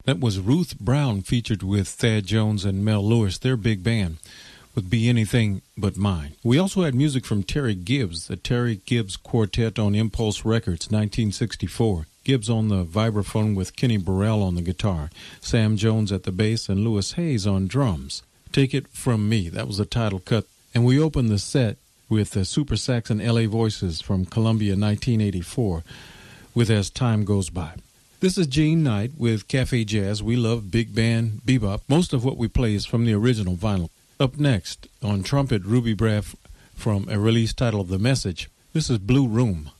That was Ruth Brown featured with Thad Jones and Mel Lewis, their big band, with Be Anything But Mine. We also had music from Terry Gibbs, the Terry Gibbs Quartet on Impulse Records, 1964. Gibbs on the vibraphone with Kenny Burrell on the guitar, Sam Jones at the bass, and Louis Hayes on drums. Take It From Me, that was the title cut. And we opened the set with the Super Sax and LA Voices from Columbia 1984 with As Time Goes By. This is Gene Knight with Cafe Jazz. We love big band bebop. Most of what we play is from the original vinyl. Up next, on trumpet, Ruby Braff from a release titled The Message. This is Blue Room.